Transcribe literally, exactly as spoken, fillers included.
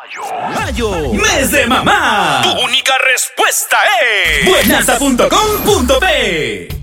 Mayo, mes de mamá. Tu única respuesta es buenaza punto com punto pe.